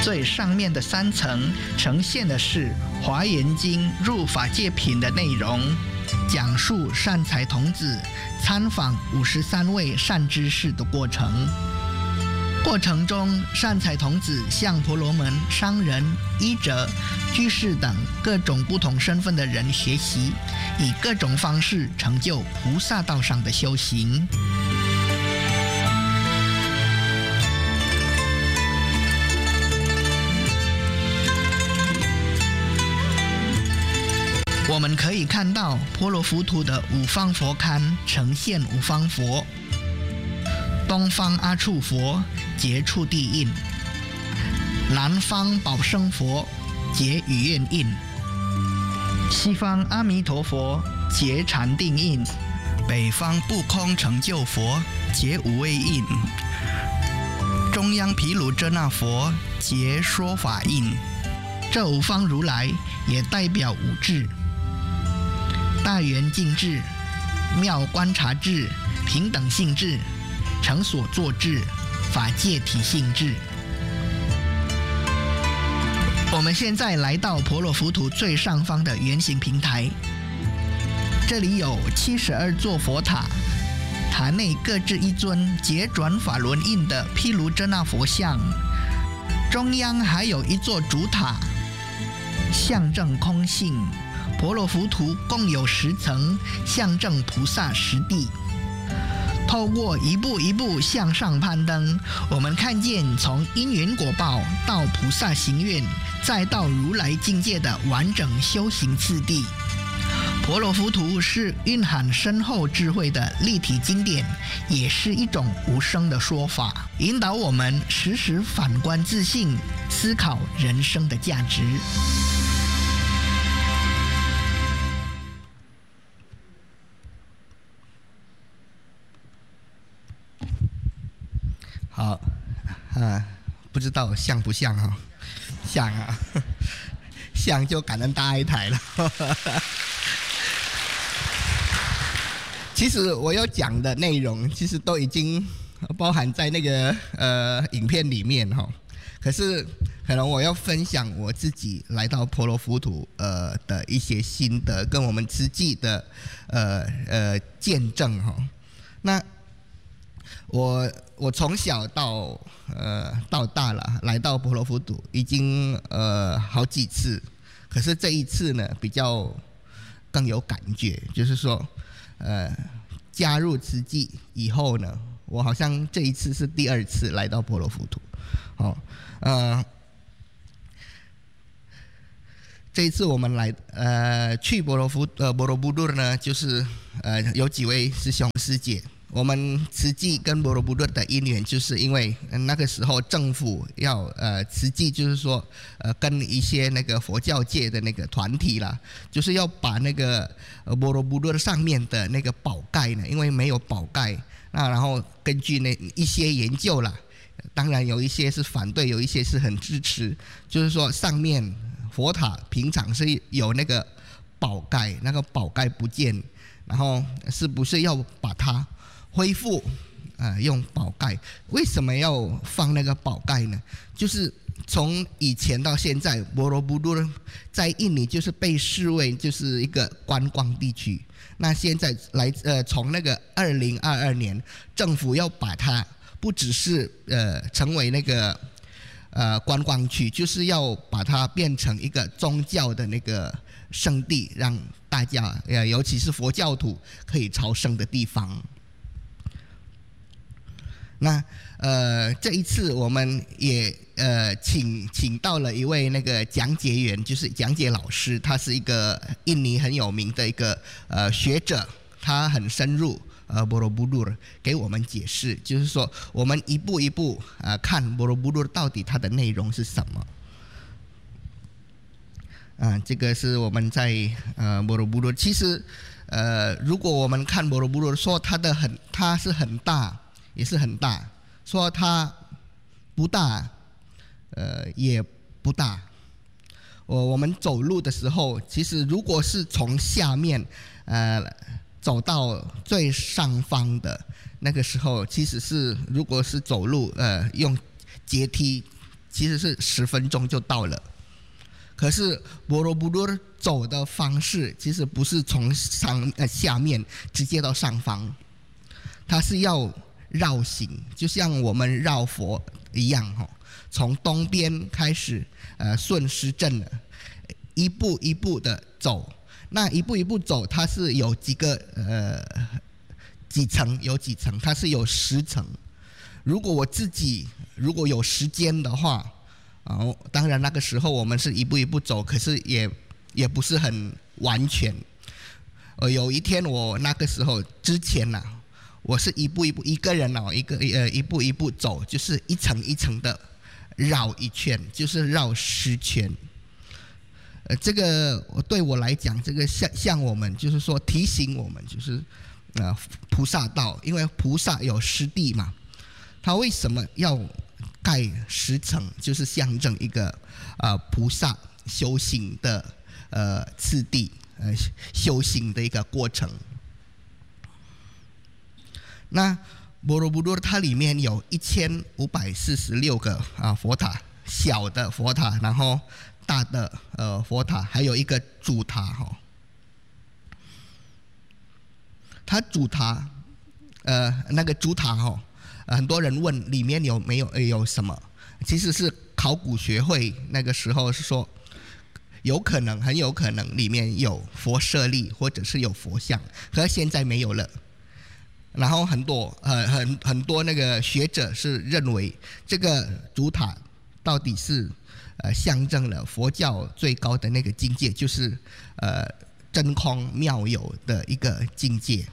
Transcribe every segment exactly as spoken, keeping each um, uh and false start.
最上面的三层呈现的是《华严经》入法界品的内容，讲述善财童子参访五十三位善知识的过程。过程中，善财童子向婆罗门、商人、医者、居士等各种不同身份的人学习，以各种方式成就菩萨道上的修行。我们可以看到婆罗浮屠的五方佛龛呈现五方佛，东方阿处佛结触地印，南方宝生佛结语愿印，西方阿弥陀佛结禅定印，北方不空成就佛结无畏印，中央毗卢遮那佛结说法印。这五方如来也代表五智：大圆净智、妙观察智、平等性智、成所作智、法界体性智。我们现在来到婆罗浮屠最上方的圆形平台，这里有七十二座佛塔，塔内各置一尊结转法轮印的毗卢遮那佛像，中央还有一座主塔，象征空性。婆罗浮屠共有十层，象征菩萨十地。透过一步一步向上攀登，我们看见从因缘果报到菩萨行愿，再到如来境界的完整修行次第。婆罗浮屠是蕴含深厚智慧的立体经典，也是一种无声的说法，引导我们时时反观自性，思考人生的价值。好，啊，不知道像不像啊？像啊，像就感恩大一台了。其实我要讲的内容，其实都已经包含在那个呃影片里面哈。可是可能我要分享我自己来到婆罗浮屠呃的一些心得，跟我们实际的呃呃见证哈。那我我从小到呃到大了，来到婆罗浮屠已经呃好几次，可是这一次呢比较更有感觉，就是说呃加入慈济以后呢，我好像这一次是第二次来到婆罗浮屠，哦呃这一次我们来呃去婆罗浮呃婆罗浮屠呢，就是呃有几位师兄师姐。我们慈济跟婆罗浮屠的因缘，就是因为那个时候政府要呃慈济，就是说呃跟一些那个佛教界的那个团体啦，就是要把那个婆罗浮屠上面的那个宝盖呢，因为没有宝盖，那然后根据那一些研究啦，当然有一些是反对，有一些是很支持，就是说上面佛塔平常是有那个宝盖，那个宝盖不见，然后是不是要把它恢复，呃，用宝盖？为什么要放那个宝盖呢？就是从以前到现在，婆罗浮屠在印尼就是被视为就是一个观光地区。那现在来呃，从那个二零二二年，政府要把它不只是呃成为那个呃观光区，就是要把它变成一个宗教的那个圣地，让大家呃尤其是佛教徒可以朝圣的地方。那呃这一次我们也呃请请到了一位那个讲解员，就是讲解老师，他是一个印尼很有名的一个呃学者，他很深入呃婆罗浮屠给我们解释，就是说我们一步一步呃看婆罗浮屠到底它的内容是什么。啊、呃，这个是我们在呃婆罗浮屠，其实呃如果我们看婆罗浮屠，说它的很它是很大。也是很大，说它不大，呃，也不大。我我们走路的时候，其实如果是从下面，呃，走到最上方的那个时候，其实是如果是走路，呃，用阶梯其实是十分钟就到了。可是波罗布多走的方式其实不是从上呃下面直接到上方，它是要绕行，就像我们绕佛一样哈，从东边开始呃顺时针的，一步一步的走。那一步一步走，它是有几个呃几层，有几层，它是有十层。如果我自己如果有时间的话。哦，当然那个时候我们是一步一步走，可是也也不是很完全。呃，有一天我那个时候之前呐、啊，我是一步一步一个人哦，一个呃一步一步走，就是一层一层的绕一圈，就是绕十圈。呃，这个对我来讲，这个像像我们就是说提醒我们，就是呃菩萨道，因为菩萨有十地嘛，他为什么要盖十层，就是象征一个呃菩萨修行的呃次第，呃修行的一个过程。那波罗布多它里面有一千五百四十六个啊佛塔，小的佛塔，然后大的呃佛塔，还有一个主塔哈、哦。它主塔呃那个主塔哈、哦。很多人问里面有没有有什么？其实是考古学会那个时候是说，有可能很有可能里面有佛舍利或者是有佛像，可是现在没有了。然后很多呃很很多那个学者是认为这个主塔到底是呃象征了佛教最高的那个境界，就是呃真空妙有的一个境界。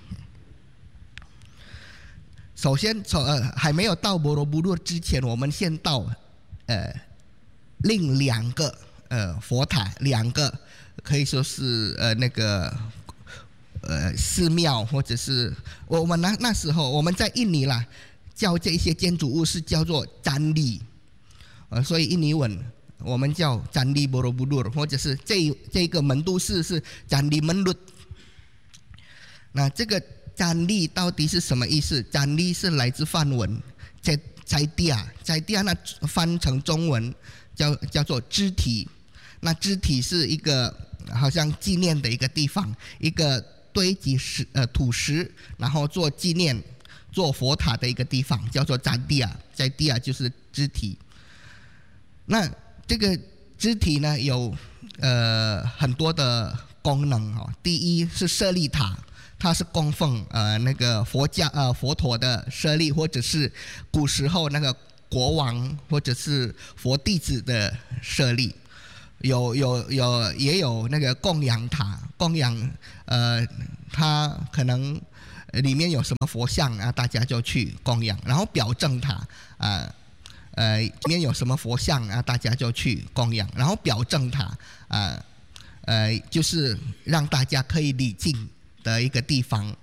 首先，从呃还没有到波罗布多之前，我们先到呃另两个呃佛塔，两个可以说是呃那个呃寺庙，或者是我们那那时候我们在印尼啦，叫这些建筑物是叫做占利，呃，所以印尼文我们叫占利波罗布多，或者是这这个门都寺是占利门路。那这个占利到底是什么意思？占利是来自梵文，在在地啊，在地啊，那翻成中文叫叫做肢体。那肢体是一个好像纪念的一个地方，一个堆积石呃土石，然后做纪念、做佛塔的一个地方，叫做占地啊。在地啊就是肢体。那这个肢体呢有呃很多的功能哦。第一是舍利塔。它是供奉呃那个佛教呃佛陀的舍利，或者是古时候那个国王或者是佛弟子的舍利，有有有也有那个供养塔，供养呃它可能里面有什么佛像啊，大家就去供养，然后表证塔啊呃里面有什么佛像啊，大家就去供养，然后表证塔啊呃就是让大家可以礼敬的一个地方。